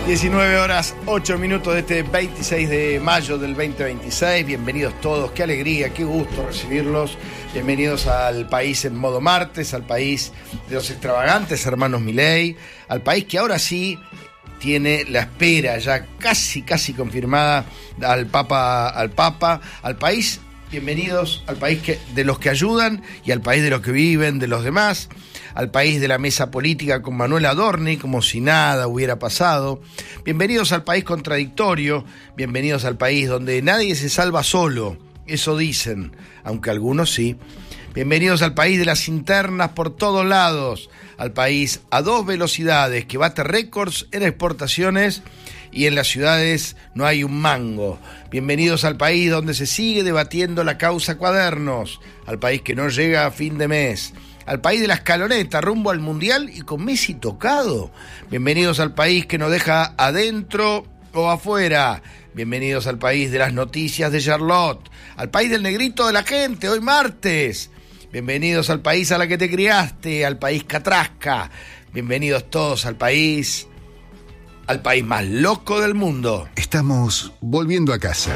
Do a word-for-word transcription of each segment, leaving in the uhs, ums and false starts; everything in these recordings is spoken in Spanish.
diecinueve horas, ocho minutos de este veintiséis de mayo del veinte veintiséis. Bienvenidos todos, qué alegría, qué gusto recibirlos. Bienvenidos al país en modo martes, al país de los extravagantes hermanos Milei, al país que ahora sí tiene la espera ya casi, casi confirmada al Papa, al Papa, al país. Bienvenidos al país que, de los que ayudan y al país de los que viven, de los demás. Al país de la mesa política con Manuel Adorni, como si nada hubiera pasado. Bienvenidos al país contradictorio, bienvenidos al país donde nadie se salva solo, eso dicen, aunque algunos sí. Bienvenidos al país de las internas por todos lados, al país a dos velocidades que bate récords en exportaciones y en las ciudades no hay un mango. Bienvenidos al país donde se sigue debatiendo la causa Cuadernos, al país que no llega a fin de mes. Al país de la escaloneta, rumbo al Mundial y con Messi tocado. Bienvenidos al país que nos deja adentro o afuera. Bienvenidos al país de las noticias de Charlotte. Al país del negrito de la gente, hoy martes. Bienvenidos al país a la que te criaste, al país Catrasca. Bienvenidos todos al país, al país más loco del mundo. Estamos volviendo a casa.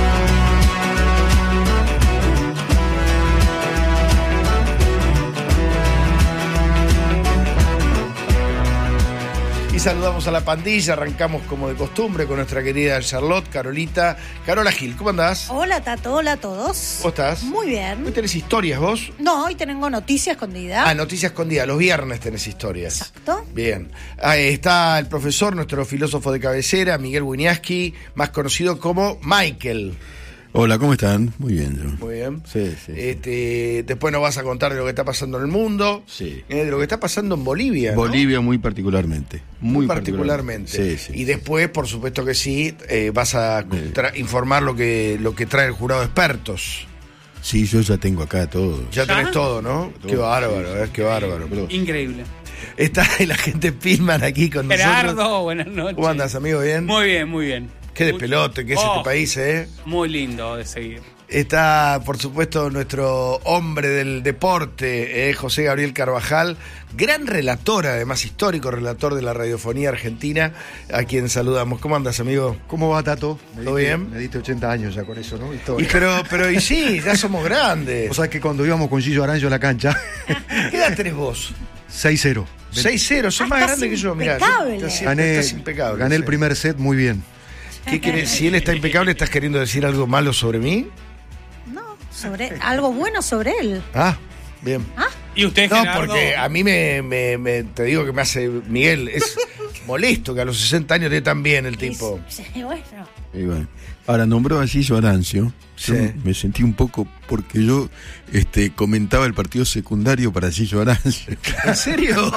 Y saludamos a la pandilla, arrancamos como de costumbre con nuestra querida Charlotte, Carolita. Carola Gil, ¿cómo andás? Hola Tato, hola a todos. ¿Cómo estás? Muy bien. ¿Hoy tenés historias vos? No, hoy tengo noticia escondida. Ah, noticia escondida, los viernes tenés historias. Exacto. Bien. Ahí está el profesor, nuestro filósofo de cabecera, Miguel Wieniawski, más conocido como Michael. Hola, ¿cómo están? Muy bien, yo. Muy bien. Sí, sí. Este, después nos vas a contar de lo que está pasando en el mundo. Sí. Eh, de lo que está pasando en Bolivia, ¿no? Bolivia muy particularmente. Muy, Muy particularmente. particularmente. Sí, sí. Y después, por supuesto que sí, eh, vas a tra- informar lo que, lo que trae el jurado de expertos. Sí, yo ya tengo acá todo. Ya ¿Ya? tenés todo, ¿no? Todo. Qué bárbaro, eh, qué bárbaro. Increíble. Está el agente Pillman aquí con Gerardo, nosotros. buenas noches. ¿Cómo andas, amigo? ¿Bien? Muy bien, muy bien. Qué de Muy- pelote que es Oh, este país, ¿eh? Muy lindo de seguir. Está, por supuesto, nuestro hombre del deporte, eh, José Gabriel Carvajal, gran relator, además histórico relator de la radiofonía argentina, a quien saludamos. ¿Cómo andas, amigo? ¿Cómo va, Tato? Me ¿Todo diste- bien? Me diste ochenta años ya con eso, ¿no? Y Historia. pero, pero, y sí, ya somos grandes. O sea que cuando íbamos con Gillo Aranjo a la cancha, ¿Qué edad tenés vos? seis cero. seis cero, sos Ah, más estás grande que yo, mirá. impecable. Estás, Gané, estás impecable. gané el sí. primer set muy bien. ¿Qué querés? Si él está impecable, ¿estás queriendo decir algo malo sobre mí? No, sobre algo bueno sobre él. Ah, bien. ¿Y usted, No, Gerardo? porque a mí me, me, me- te digo que me hace Miguel, es molesto que a los sesenta años esté tan bien el tipo. Sí, bueno. Y bueno. Ahora, nombró a Gillo Arancio. Yo Sí. me sentí un poco porque yo este, comentaba el partido secundario para Gillo Arancio. ¿En serio?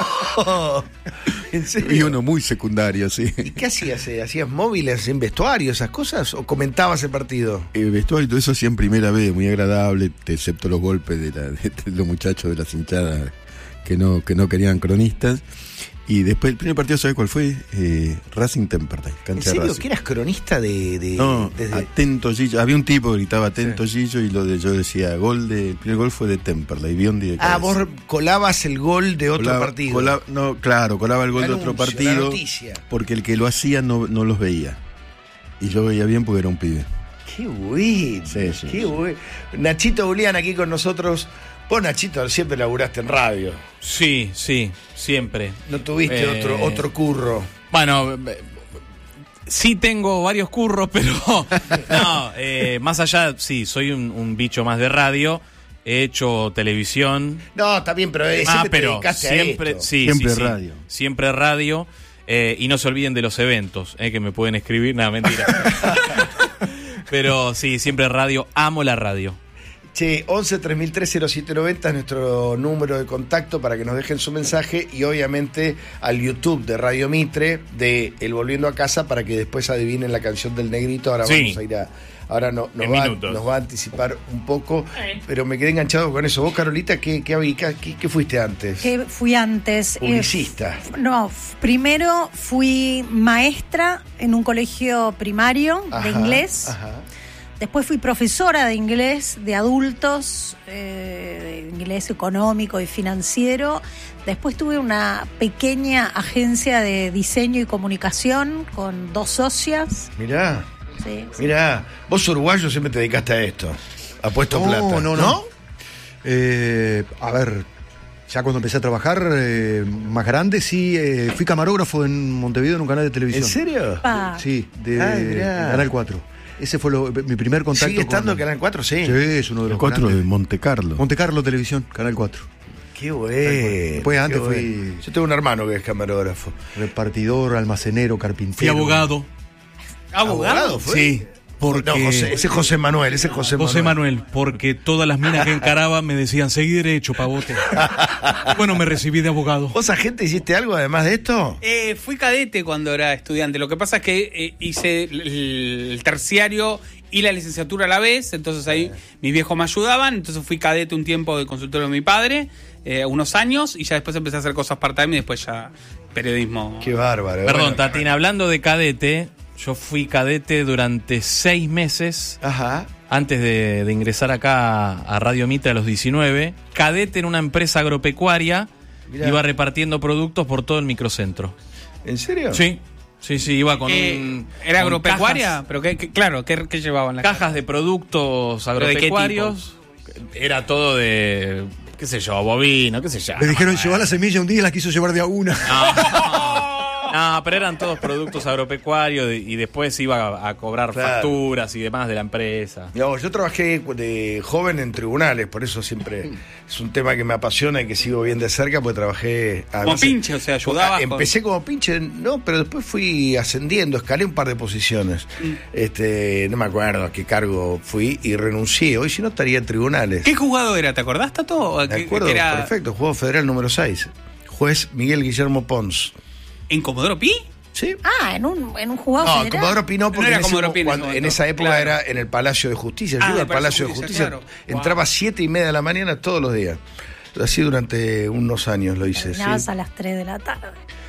¿En serio? Y uno muy secundario, sí. ¿Y qué hacías? eh? ¿Hacías móviles en vestuario, esas cosas? ¿O comentabas el partido? El vestuario y todo eso hacía en primera vez, muy agradable, excepto los golpes de, la, de los muchachos de las hinchadas que no, que no querían cronistas. Y después, el primer partido, ¿sabes cuál fue? Eh, Racing Temperley, ¿En cancha de serio? Racing. ¿Que eras cronista de...? de No, desde- atento Gillo. Había un tipo que gritaba atento Gillo y lo de yo decía gol de, el primer gol fue de Temperley, Biondi de Ah, cabeza. vos colabas el gol de otro Colaba- partido. colaba- no, claro, colaba el gol El de otro anuncio, la partido noticia. porque el que lo hacía no, no los veía. Y yo veía bien porque era un pibe. Qué bueno, Sí, sí, qué sí. bueno. Nachito Julián aquí con nosotros. Vos, Nachito, siempre laburaste en radio. Sí, sí, siempre. No tuviste Eh, otro, otro curro. Bueno, eh, sí tengo varios curros, pero no, eh, más allá, sí, soy un, un bicho más de radio. He hecho televisión. No, está bien, pero eh, Ah, siempre te pero dedicaste siempre, a esto. sí, Siempre sí, sí. radio. Siempre radio. Eh, y no se olviden de los eventos, eh, que me pueden escribir. Nada, mentira. Pero sí, siempre radio. Amo la radio. Che, once tres mil tres cero siete noventa es nuestro número de contacto para que nos dejen su mensaje y obviamente al YouTube de Radio Mitre de El Volviendo a Casa para que después adivinen la canción del negrito. Ahora Sí. vamos a ir a... Ahora no, nos, En va, minutos. nos va a anticipar un poco, pero me quedé enganchado con eso. Vos, Carolita, ¿qué, qué, qué, qué fuiste antes? Que fui antes. eh, Publicista. f- no, f- primero fui maestra en un colegio primario Ajá, de inglés. Ajá. Después fui profesora de inglés de adultos, eh, de inglés económico y financiero. Después tuve una pequeña agencia de diseño y comunicación con dos socias. Mirá, Sí, sí. mirá, vos uruguayo siempre te dedicaste a esto, a puesto No, plata. no, no, no. Eh, a ver, ya cuando empecé a trabajar eh, más grande, sí, eh, fui camarógrafo en Montevideo en un canal de televisión. ¿En serio? Pa. Sí, de Ay, mirá. Canal cuatro. Ese fue lo- mi primer contacto. ¿Sigue estando con... en Canal cuatro? Sí. Sí, es uno de El los cuatro de canales. Monte Carlo. Monte Carlo Televisión, Canal cuatro. Qué bueno. Después antes qué fui- bueno. Yo tengo un hermano que es camarógrafo. Repartidor, almacenero, carpintero. Fui abogado. ¿Abogado fue? Sí, porque... No, José, ese es José Manuel, ese es José, José Manuel, porque todas las minas que encaraba me decían, seguí derecho, pavote. Bueno, me recibí de abogado. ¿Vos, agente, hiciste algo además de esto? Eh, fui cadete cuando era estudiante. Lo que pasa es que eh, hice el, el terciario y la licenciatura a la vez. Entonces ahí mis viejos me ayudaban. Entonces fui cadete un tiempo de consultorio de mi padre, eh, unos años. Y ya después empecé a hacer cosas part-time y después ya periodismo. Qué bárbaro. Perdón, Bueno. Tatina, hablando de cadete, yo fui cadete durante seis meses Ajá. antes de, de ingresar acá a Radio Mitre a los diecinueve. Cadete en una empresa agropecuaria, Mirá. iba repartiendo productos por todo el microcentro. ¿En serio? Sí, sí, sí, iba con Eh, un... ¿Era con agropecuaria? cajas- Pero qué, qué- claro, ¿qué, qué llevaban? las cajas de productos ¿Pero de qué agropecuarios. Era todo de, qué sé yo, bovino, qué sé yo. Le no dijeron me llevar la semilla un día y la quiso llevar de a una. No, pero eran todos productos agropecuarios y y después iba a, a cobrar Claro. facturas y demás de la empresa. Digamos, yo trabajé de joven en tribunales, por eso siempre es un tema que me apasiona y que sigo bien de cerca, porque trabajé... Como además, pinche, o sea, ayudabas con- Empecé como pinche, no, pero después fui ascendiendo, escalé un par de posiciones. Mm. Este, no me acuerdo a qué cargo fui y renuncié. Hoy si no estaría en tribunales. ¿Qué juzgado era? ¿Te acordás, Tato? Me Que- acuerdo, que era perfecto, juego federal número seis. Juez Miguel Guillermo Pons. ¿En Comodoro Pi? ¿Sí? Ah, en un, en un jugado No, federal. Comodoro Pi no, porque No era en, ese, Comodoro Pi en ese cuando- en momento, esa época claro. era en el Palacio de Justicia. Yo Ah, iba al el Palacio Palacio de de Justicia. Justicia, claro. Entraba a Wow. siete y media de la mañana todos los días. Así durante unos años lo hice. Terminabas sí. a las tres de la tarde.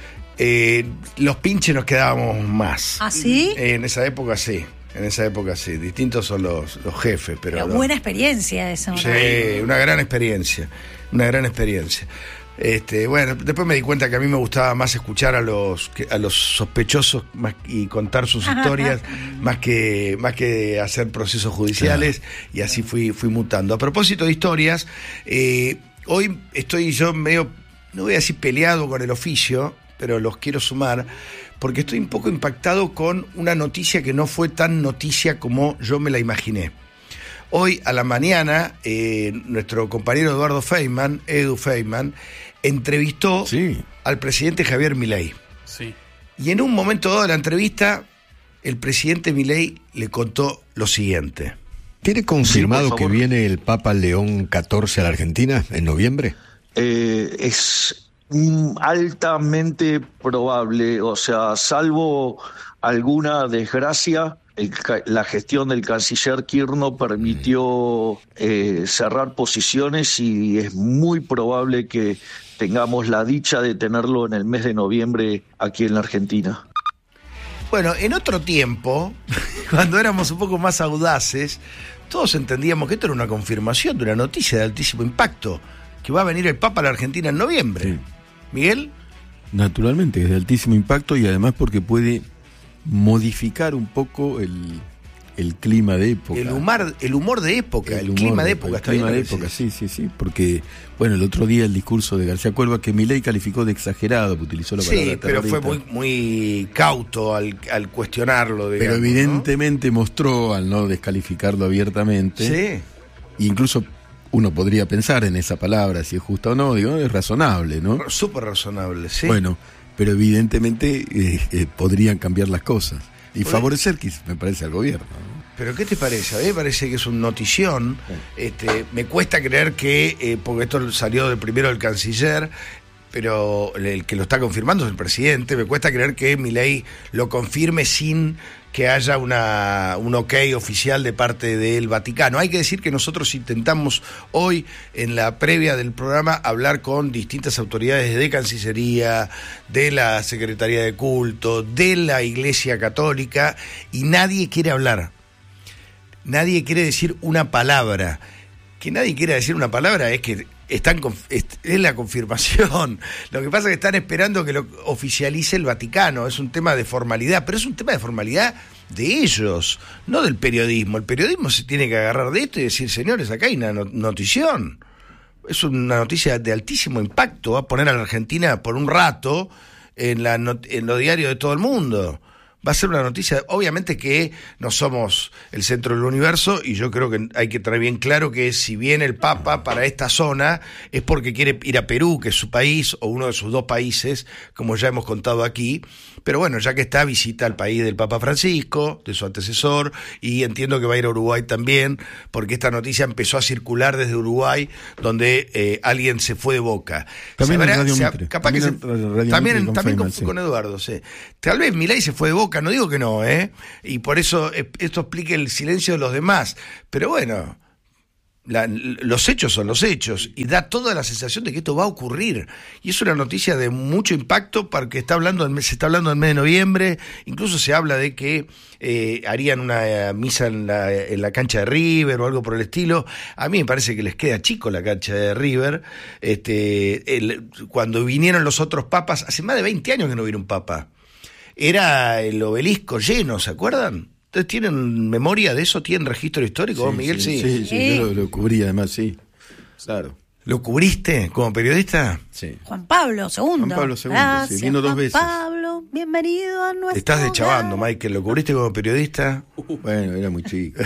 Eh, los pinches nos quedábamos más. ¿Ah, sí? Eh, en esa época sí. En esa época sí. Distintos son los, los jefes, pero. Pero no. buena experiencia eso, ¿no? Sí, una gran experiencia. Una gran experiencia. Este, bueno, después me di cuenta que a mí me gustaba más escuchar a los que- a los sospechosos más, y contar sus historias más que más que hacer procesos judiciales, y así fui fui mutando. A propósito de historias, eh, hoy estoy yo medio, no voy a decir peleado con el oficio, pero los quiero sumar porque estoy un poco impactado con una noticia que no fue tan noticia como yo me la imaginé. Hoy a la mañana, eh, nuestro compañero Eduardo Feynman, Edu Feynman, entrevistó Sí. al presidente Javier Milei. Sí. Y en un momento dado de la entrevista, el presidente Milei le contó lo siguiente. ¿Tiene confirmado Sí, por que favor. viene el Papa León catorce a la Argentina en noviembre? Eh, es mm, altamente probable, o sea, salvo alguna desgracia, el ca- la gestión del canciller Kirchner permitió eh, cerrar posiciones y es muy probable que tengamos la dicha de tenerlo en el mes de noviembre aquí en la Argentina. Bueno, en otro tiempo, cuando éramos un poco más audaces, todos entendíamos que esto era una confirmación de una noticia de altísimo impacto, que va a venir el Papa a la Argentina en noviembre. Sí. ¿Miguel? Naturalmente, es de altísimo impacto y además porque puede modificar un poco el, el clima de época. El humor, el humor de época, el, humor clima de el época. está clima bien de lo que época, decís. sí, sí, sí. Porque, bueno, el otro día el discurso de García Cuerva, que Milei calificó de exagerado, que utilizó la palabra Sí, pero fue terrorista. muy, muy cauto al, al cuestionarlo. Pero digamos, evidentemente mostró, al no descalificarlo abiertamente, ¿no? Sí. incluso uno podría pensar en esa palabra, si es justa o no, digo, es razonable, ¿no? Súper razonable, sí. Bueno, pero evidentemente eh, eh, podrían cambiar las cosas y Podría- favorecer, quizás, me parece, al gobierno, ¿no? Pero ¿qué te parece? A mí me parece que es un notición. Este, me cuesta creer que, eh, porque esto salió del primero del canciller, pero el que lo está confirmando es el presidente, me cuesta creer que Milei lo confirme sin que haya una, un ok oficial de parte del Vaticano. Hay que decir que nosotros intentamos hoy, en la previa del programa, hablar con distintas autoridades de Cancillería, de la Secretaría de Culto, de la Iglesia Católica, y nadie quiere hablar. Nadie quiere decir una palabra. Que nadie quiera decir una palabra es que están es, es la confirmación. Lo que pasa es que están esperando que lo oficialice el Vaticano. Es un tema de formalidad, pero es un tema de formalidad de ellos, no del periodismo. El periodismo se tiene que agarrar de esto y decir, señores, acá hay una notición. Es una noticia de altísimo impacto, va a poner a la Argentina por un rato en, la not- en los diarios de todo el mundo. Va a ser una noticia, obviamente que no somos el centro del universo, y yo creo que hay que tener bien claro que si viene el Papa para esta zona es porque quiere ir a Perú, que es su país, o uno de sus dos países, como ya hemos contado aquí. Pero bueno, ya que está, visita al país del Papa Francisco, de su antecesor, y entiendo que va a ir a Uruguay también, porque esta noticia empezó a circular desde Uruguay, donde eh, alguien se fue de Boca. También Sabrá, en Radio se, Mitre. capaz También que en se, Radio también, Mitre con también Feynman, con, sí. con Eduardo, sí. Tal vez Milei se fue de Boca, no digo que no, ¿eh? Y por eso eh, esto explica el silencio de los demás. Pero bueno, la, los hechos son los hechos, y da toda la sensación de que esto va a ocurrir. Y es una noticia de mucho impacto, porque está hablando del mes, se está hablando del mes de noviembre. Incluso se habla de que eh, harían una misa en la, en la cancha de River o algo por el estilo. A mí me parece que les queda chico la cancha de River. Este, el, cuando vinieron los otros papas, hace más de veinte años que no vino un papa, era el Obelisco lleno, ¿se acuerdan? ¿Ustedes tienen memoria de eso? ¿Tienen registro histórico? ¿Vos, Miguel? Sí. Sí, sí, sí, yo lo, lo cubrí además, sí. Claro. ¿Lo cubriste como periodista? Sí. Juan Pablo segundo. Juan Pablo segundo, Gracias, sí, vino dos Juan veces. Pablo, bienvenido a nuestro Estás deschavando, hogar. Michael. ¿Lo cubriste como periodista? Bueno, era muy chico.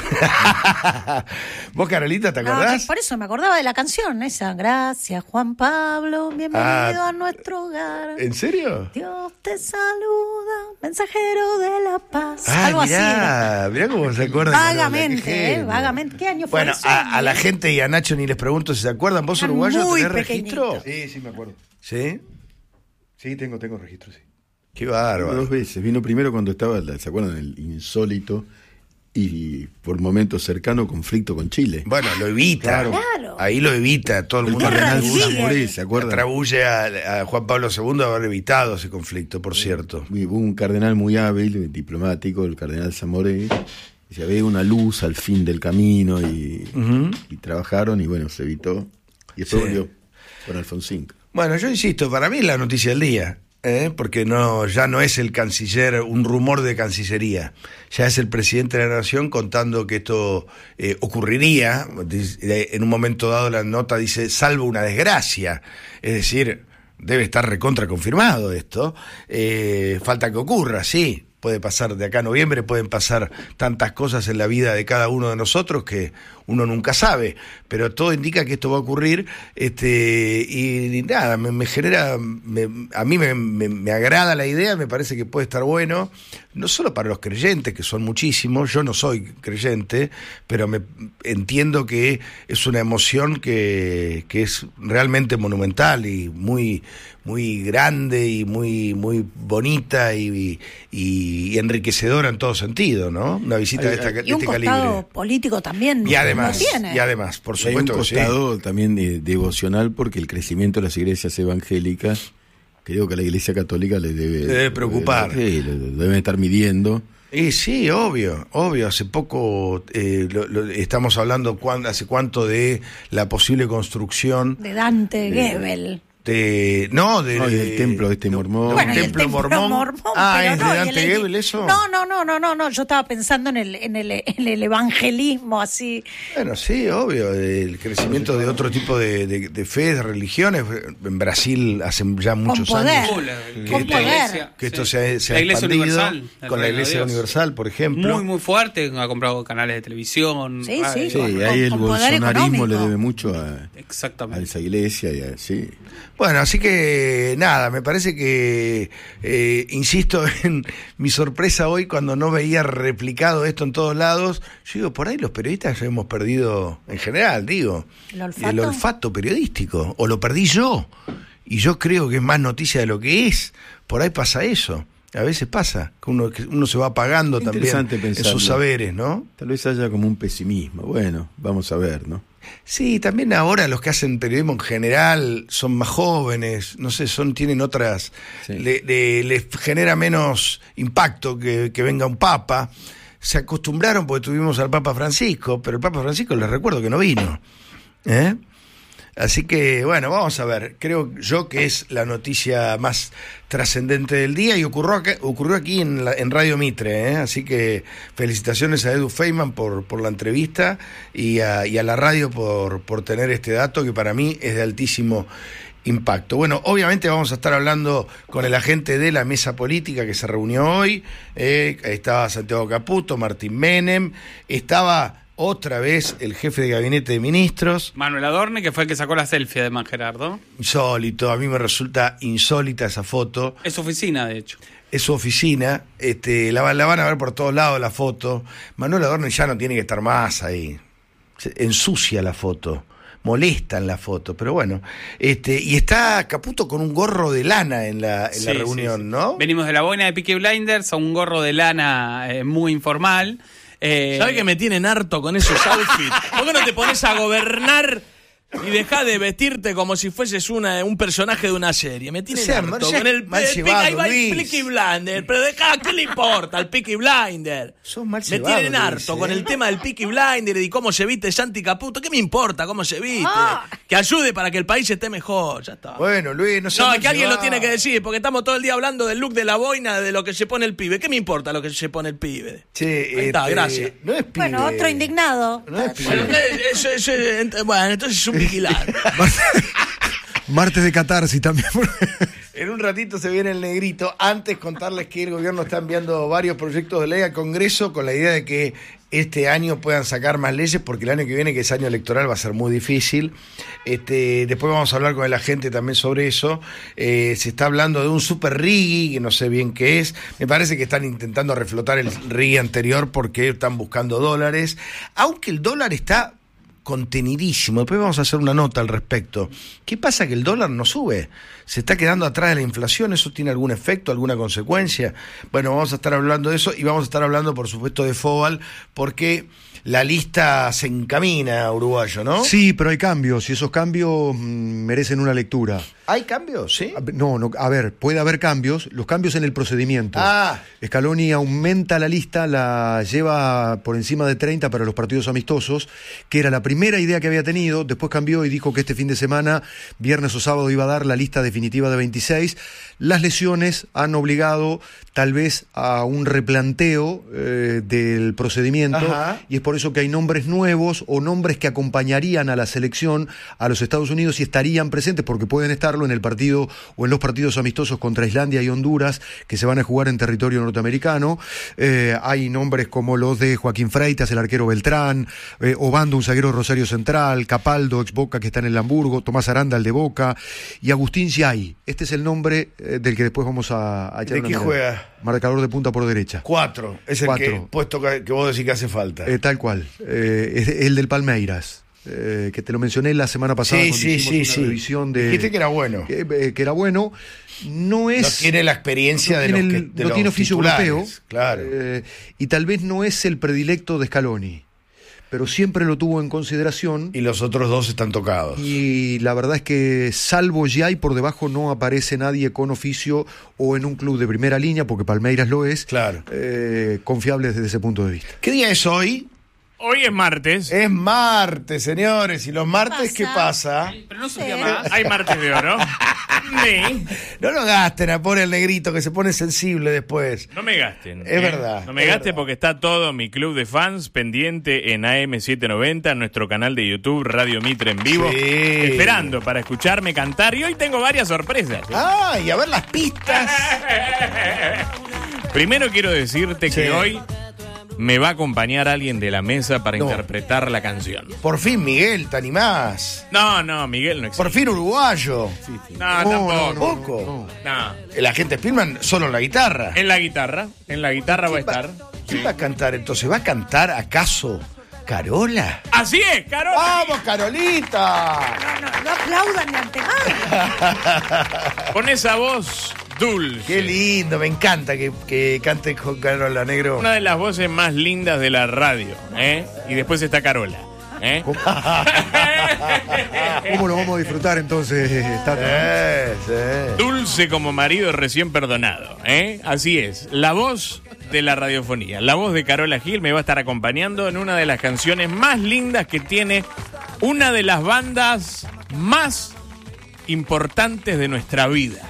¿Vos, Carolita, te No, acordás? que por eso me acordaba de la canción esa. Gracias, Juan Pablo, bienvenido Ah, a nuestro hogar. ¿En serio? Dios te saluda, mensajero de la paz. Ah, Algo así era. mirá, mirá cómo se acuerdan. Vagamente, Carola, qué eh, genio. vagamente. ¿Qué año fue Bueno, eso? a, a la Miguel? gente y a Nacho ni les pregunto si se acuerdan. ¿Vos, Están uruguayos, muy tenés pequeñitos. registro? Sí, sí, me acuerdo. ¿Sí? Sí, tengo, tengo registro, sí. Qué Vino bárbaro. dos veces. Vino primero cuando estaba, ¿se acuerdan? El insólito y por momentos cercano conflicto con Chile. Bueno, lo evita. Claro. Claro. Ahí lo evita. Todo el El mundo le cardenal Guerra atribuye, civil. Moré, ¿se acuerdan? atribuye a, a Juan Pablo segundo haber evitado ese conflicto, por cierto. Hubo un cardenal muy hábil, diplomático, el cardenal Zamoré. Y se ve una luz al fin del camino y, Ujú. y trabajaron y bueno, se evitó. Y después Sí. volvió con Alfonsín. Bueno, yo insisto, para mí es la noticia del día, ¿eh? Porque no, ya no es el canciller, un rumor de Cancillería, ya es el presidente de la Nación contando que esto eh, ocurriría. En un momento dado la nota dice, salvo una desgracia, es decir, debe estar recontra confirmado esto. Eh, falta que ocurra, sí. Puede pasar de acá a noviembre, pueden pasar tantas cosas en la vida de cada uno de nosotros que uno nunca sabe, pero todo indica que esto va a ocurrir, este, y, y nada, me, me genera, me, a mí me, me, me agrada la idea, me parece que puede estar bueno, no solo para los creyentes, que son muchísimos, yo no soy creyente, pero me entiendo que es una emoción que, que es realmente monumental y muy, muy grande y muy, muy bonita y, y, y enriquecedora en todo sentido, ¿no? Una visita de, esta, de Y un este costado calibre. político también. Y además, lo tiene. y además, por Hay un supuesto que sí. costado también de- devocional porque el crecimiento de las iglesias evangélicas, creo que a la iglesia católica le debe, Le debe preocupar. Sí, le, le deben estar midiendo. Y sí, obvio, obvio. Hace poco eh, lo, lo, estamos hablando cuán, hace cuánto de la posible construcción De Dante Gebel. de no de, No, y del templo este de- mormón. de un Bueno, y el templo, templo mormón. mormón, Ah, pero es de no, y Dante el- Gebel eso. No, no, no, no, no, no. Yo estaba pensando en el, en el, en el evangelismo así. Bueno, sí, obvio, el crecimiento de otro tipo de, de, de fe, de religiones. En Brasil hace ya muchos poder. años Oh, la- que, Con esto, poder. iglesia, que esto sí. se ha, se ha La Iglesia expandido Universal, el con la Reino de Iglesia Dios. Universal, por ejemplo. Muy, muy fuerte. Ha comprado canales de televisión. Sí, radio. sí, Sí, con- ahí el con poder bolsonarismo le económico. debe mucho a, a Exactamente. esa iglesia y así. Bueno, así que nada, me parece que, eh, insisto en mi sorpresa hoy cuando no veía replicado esto en todos lados. Yo digo, por ahí los periodistas ya hemos perdido, en general, digo, ¿El olfato? el olfato periodístico, o lo perdí yo, y yo creo que es más noticia de lo que es. Por ahí pasa eso, a veces pasa, que uno, que uno se va apagando también Interesante en pensarlo. sus saberes, ¿no? Tal vez haya como un pesimismo. Bueno, vamos a ver, ¿no? Sí, también ahora los que hacen periodismo en general son más jóvenes, no sé, son tienen otras, Sí. le, le- les genera menos impacto que, que venga un papa. Se acostumbraron porque tuvimos al Papa Francisco, pero el Papa Francisco les recuerdo que no vino. ¿Eh? Así que, bueno, vamos a ver. Creo yo que es la noticia más trascendente del día y ocurrió aquí, ocurrió aquí en, la, en Radio Mitre, ¿eh? Así que felicitaciones a Edu Feynman por, por la entrevista y a, y a la radio por, por tener este dato que para mí es de altísimo impacto. Bueno, obviamente vamos a estar hablando con el agente de la mesa política que se reunió hoy. Eh, estaba Santiago Caputo, Martín Menem, estaba otra vez el jefe de gabinete de ministros. Manuel Adorni, que fue el que sacó la selfie de Gerardo. Insólito, a mí me resulta insólita esa foto. Es su oficina, de hecho. Es su oficina, este, la, la van a ver por todos lados la foto. Manuel Adorni ya no tiene que estar más ahí. Se ensucia la foto. Molesta en la foto, pero bueno. Este, y está Caputo con un gorro de lana en la, en sí, la reunión, sí, sí. ¿no? Venimos de la boina de Peaky Blinders a un gorro de lana eh, muy informal. Eh, ¿Sabes que me tienen harto con esos outfits? ¿Por qué no te pones a gobernar y dejá de vestirte como si fueses una, un personaje de una serie? Me tienen O sea, harto mal- con el, mal el- llevado, ahí va el Luis. Peaky Blinder, pero dejá, ¿qué le importa al Peaky Blinder? Sos mal Me llevado, tienen harto Luis, ¿eh? con el tema del Peaky Blinder y cómo se viste Santi Caputo. ¿Qué me importa cómo se viste? Ah. Que ayude para que el país esté mejor, ya está. Bueno, Luis, no sé. No, es que alguien lo tiene que decir, porque estamos todo el día hablando del look de la boina, de lo que se pone el pibe. ¿Qué me importa lo que se pone el pibe? Che, Ahí está, este, gracias. No es pibe. Bueno, otro indignado. No es pibe. Bueno, eso- eso- ent- bueno, entonces es un vigilante. Martes de catarsis también. En un ratito se viene el negrito. Antes contarles que el gobierno está enviando varios proyectos de ley al Congreso con la idea de que este año puedan sacar más leyes, porque el año que viene, que es año electoral, va a ser muy difícil. Este, después vamos a hablar con la gente también sobre eso. Eh, se está hablando de un super riggy, que no sé bien qué es. Me parece que están intentando reflotar el riggy anterior porque están buscando dólares. Aunque el dólar está contenidísimo. Después vamos a hacer una nota al respecto. ¿Qué pasa? Que el dólar no sube. Se está quedando atrás de la inflación. ¿Eso tiene algún efecto, alguna consecuencia? Bueno, vamos a estar hablando de eso y vamos a estar hablando, por supuesto, de Fobal, porque la lista se encamina a uruguayo, ¿no? Sí, pero hay cambios y esos cambios mm, merecen una lectura. ¿Hay cambios? ¿Sí? No, no, a ver, puede haber cambios, los cambios en el procedimiento. Ah. Scaloni aumenta la lista, la lleva por encima de treinta para los partidos amistosos, que era la primera idea que había tenido, después cambió y dijo que este fin de semana, viernes o sábado, iba a dar la lista definitiva de veintiséis. Las lesiones han obligado tal vez a un replanteo eh, del procedimiento. Ajá. Y es por eso que hay nombres nuevos o nombres que acompañarían a la selección a los Estados Unidos y estarían presentes, porque pueden estarlo en el partido o en los partidos amistosos contra Islandia y Honduras, que se van a jugar en territorio norteamericano. Eh, hay nombres como los de Joaquín Freitas, el arquero Beltrán, eh, Obando, un zaguero Rosario Central, Capaldo, ex Boca, que está en el Hamburgo, Tomás Aranda, el de Boca, y Agustín Giai. Este es el nombre eh, del que después vamos a, a echar ¿De una qué mirada. juega? Marcador de punta por derecha. Cuatro. Es el Cuatro. que, puesto que, que vos decís que hace falta. Eh, tal cual. Eh, es el del Palmeiras, eh, que te lo mencioné la semana pasada Sí, cuando sí, hicimos sí, una sí. revisión de... Dijiste que era bueno. Que, eh, que era bueno. No es... No tiene la experiencia no de tiene los que el- de no los tiene oficio titulares, europeo. Claro. eh, y tal vez no es el predilecto de Scaloni, pero siempre lo tuvo en consideración. Y los otros dos están tocados. Y la verdad es que salvo Giai, por debajo no aparece nadie con oficio o en un club de primera línea, porque Palmeiras lo es, Claro. eh, confiable desde ese punto de vista. ¿Qué día es hoy? Hoy es martes. Es martes, señores. ¿Y los martes qué pasa? Pero no Sí. subía más. Hay martes de oro. Sí. No lo gasten a poner el negrito, que se pone sensible después. No me gasten. Es verdad, No me es gasten verdad. porque está todo mi club de fans pendiente en A M setecientos noventa, en nuestro canal de YouTube, Radio Mitre en vivo, Sí. esperando para escucharme cantar. Y hoy tengo varias sorpresas. Ah, y a ver las pistas. Primero quiero decirte Sí. que hoy me va a acompañar alguien de la mesa para No. interpretar la canción. Por fin, Miguel, te animás. No, no, Miguel no existe. Por fin, uruguayo. No, tampoco. Poco. No. El agente Spielman solo en la guitarra. En la guitarra, en la guitarra va a estar. ¿Quién va a cantar entonces? ¿Va a cantar acaso Carola? Así es, Carol. ¡Vamos, Carolita! No, no, no aplaudan de antemano. Con esa voz dulce. Qué lindo, me encanta que, que cante con Carola, negro. Una de las voces más lindas de la radio, ¿eh? Y después está Carola, ¿eh? ¿Cómo lo vamos a disfrutar entonces, Tato? Eh, sí. Dulce como marido recién perdonado, ¿eh? Así es, la voz de la radiofonía, la voz de Carola Gil me va a estar acompañando en una de las canciones más lindas que tiene una de las bandas más importantes de nuestra vida.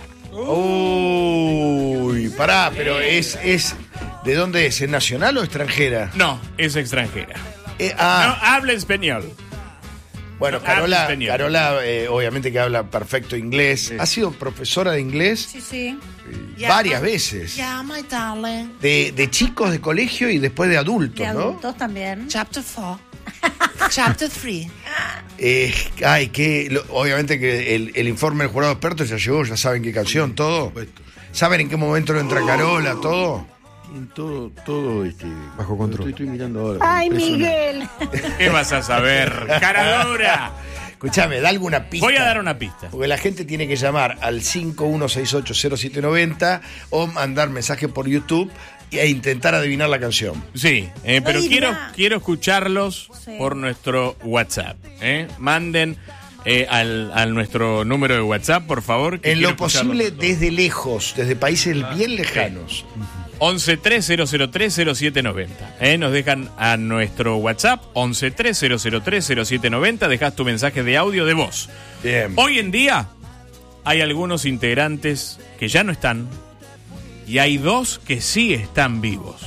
Uy, pará, pero es, es ¿de dónde es? ¿Es nacional o extranjera? No, es extranjera. Eh, ah, No habla español. bueno, no, Carola, habla español. Carola eh, obviamente que habla perfecto inglés. ¿Ha sido profesora de inglés? Sí, sí. Varias veces. Yeah, my darling. De, de chicos de colegio y después de adultos, De ¿no? adultos también. Chapter four. Chapter three. Eh, ay, que lo- obviamente que el, el informe del jurado experto ya llegó, ya saben qué canción, todo. ¿Saben en qué momento lo entra Carola, todo? En todo, todo este, Bajo control. Estoy, estoy mirando ahora. Ay, Impresionante. Miguel. ¿Qué vas a saber? ¡Cara dura! Escuchame, da alguna pista. Voy a dar una pista. Porque la gente tiene que llamar al cinco uno seis ocho cero siete nueve cero o mandar mensaje por YouTube e intentar adivinar la canción. Sí, eh, pero Ay, quiero, mirá. quiero escucharlos Sí. por nuestro WhatsApp. ¿eh? Manden eh, al, al nuestro número de WhatsApp, por favor. que En quiero lo posible escucharlos todos. desde lejos, desde países bien lejanos. once tres cero cero tres cero siete noventa. ¿eh? Nos dejan a nuestro WhatsApp once tres cero cero tres cero siete noventa. Dejas tu mensaje de audio de voz. Bien. Hoy en día hay algunos integrantes que ya no están y hay dos que sí están vivos.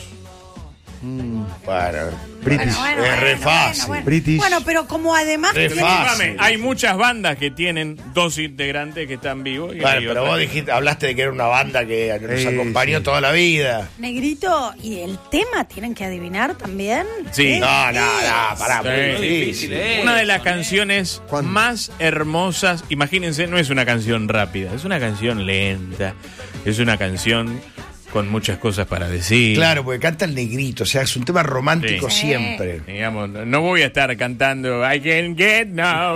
Para. British. Bueno, Es re bueno, fácil. bueno, bueno. British. Bueno, pero como además Re tiene- fácil. Discúlpame, hay muchas bandas que tienen dos integrantes que están vivos. Y Claro, hay pero otras vos que- dijiste, hablaste de que era una banda que nos Sí, acompañó sí. toda la vida. Negrito, ¿y el tema tienen que adivinar también? Sí. No, no, no, pará, Sí. muy difícil. Una de las canciones ¿Cuándo? más hermosas, imagínense, no es una canción rápida, es una canción lenta, es una canción con muchas cosas para decir. Claro, porque canta el negrito, o sea, es un tema romántico Sí. siempre. Digamos, no voy a estar cantando I can get no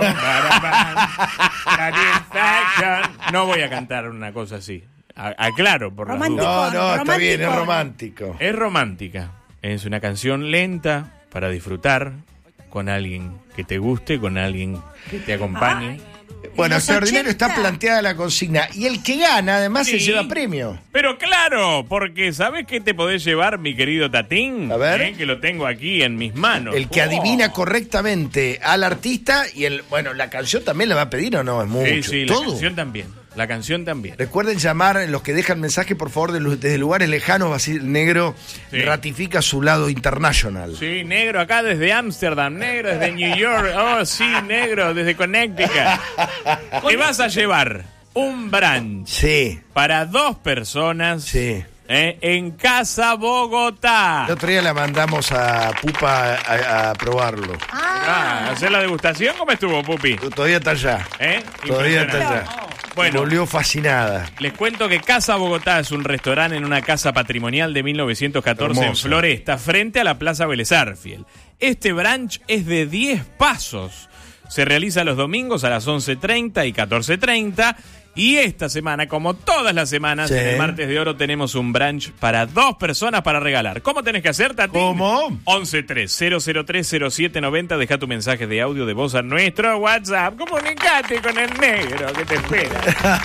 satisfaction. No voy a cantar una cosa así. A- Aclaro, por las Romántico. dudas. No, no, está bien, es Romántico. romántico. Es romántica. Es una canción lenta para disfrutar con alguien que te guste, con alguien que te acompañe. Bueno, los extraordinario ochenta. está planteada la consigna. Y el que gana, además, se Sí. lleva premio. Pero claro, porque ¿sabes qué te podés llevar, mi querido Tatín? A ver. Eh, Que lo tengo aquí en mis manos. El que Oh. adivina correctamente al artista y el. Bueno, la canción también le va a pedir o no, es mucho. Sí, sí, la Todo. canción también. La canción también. Recuerden llamar, los que dejan mensaje, por favor, de lu- desde lugares lejanos. Así el negro Sí. ratifica su lado internacional. Sí, negro acá desde Ámsterdam, negro desde New York. Oh, sí, negro desde Connecticut. Te vas a llevar un brunch Sí, para dos personas sí. eh, en Casa Bogotá. El otro día la mandamos a Pupa a, a probarlo. Ah, ¿hacer la degustación? ¿Cómo estuvo, Pupi? Todavía está allá. ¿Eh? Todavía está Impresionante. allá. Bueno, Volvió fascinada. les cuento que Casa Bogotá es un restaurante en una casa patrimonial de mil novecientos catorce en Hermoso. Floresta, frente a la Plaza Vélez Arfiel. Este brunch es de diez pasos. Se realiza los domingos a las once treinta y catorce treinta. Y esta semana, como todas las semanas, Sí. en el Martes de Oro tenemos un brunch para dos personas para regalar. ¿Cómo tenés que hacer, Tati? ¿Cómo? once tres cero cero tres cero siete noventa. Deja tu mensaje de audio de voz a nuestro WhatsApp. Comunicate con el negro que te espera.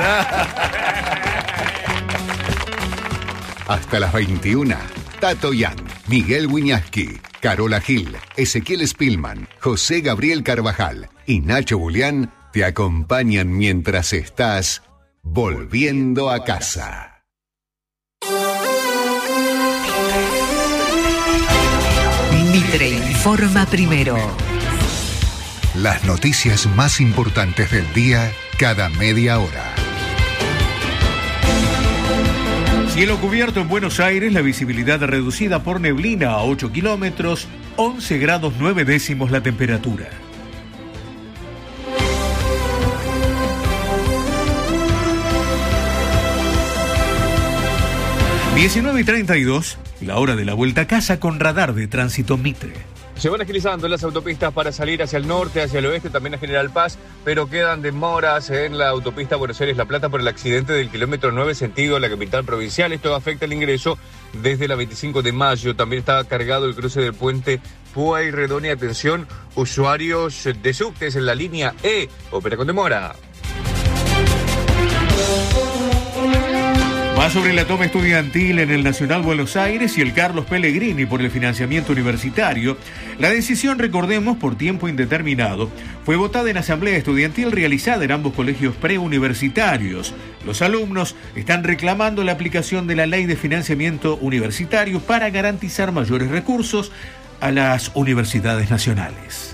Hasta las veintiuna. Tato Yan, Miguel Wiñaski, Carola Gil, Ezequiel Spillman, José Gabriel Carvajal y Nacho Julián te acompañan mientras estás volviendo a casa. Mitre informa primero. Las noticias más importantes del día cada media hora. Cielo cubierto en Buenos Aires, la visibilidad reducida por neblina a ocho kilómetros, once grados nueve décimos la temperatura. diecinueve y treinta y dos, la hora de la vuelta a casa con radar de tránsito Mitre. Se van agilizando las autopistas para salir hacia el norte, hacia el oeste, también a General Paz, pero quedan demoras en la autopista Buenos Aires-La Plata por el accidente del kilómetro nueve sentido a la capital provincial. Esto afecta el ingreso desde la veinticinco de mayo. También está cargado el cruce del puente Pueyrredón y atención, usuarios de subtes en la línea E. Opera con demora. Más sobre la toma estudiantil en el Nacional Buenos Aires y el Carlos Pellegrini por el financiamiento universitario. La decisión, recordemos, por tiempo indeterminado, fue votada en asamblea estudiantil realizada en ambos colegios preuniversitarios. Los alumnos están reclamando la aplicación de la ley de financiamiento universitario para garantizar mayores recursos a las universidades nacionales.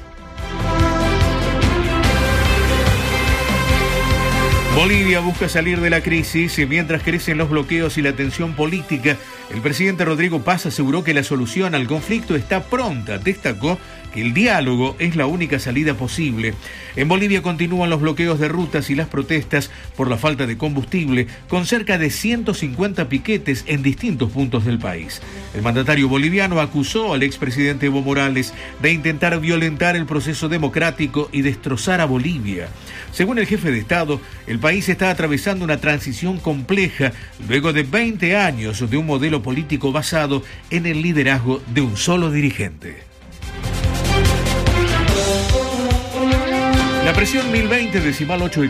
Bolivia busca salir de la crisis y mientras crecen los bloqueos y la tensión política, el presidente Rodrigo Paz aseguró que la solución al conflicto está pronta. Destacó que el diálogo es la única salida posible. En Bolivia continúan los bloqueos de rutas y las protestas por la falta de combustible, con cerca de ciento cincuenta piquetes en distintos puntos del país. El mandatario boliviano acusó al expresidente Evo Morales de intentar violentar el proceso democrático y destrozar a Bolivia. Según el jefe de Estado, el país está atravesando una transición compleja luego de veinte años de un modelo político basado en el liderazgo de un solo dirigente. La presión mil veinte decimal ocho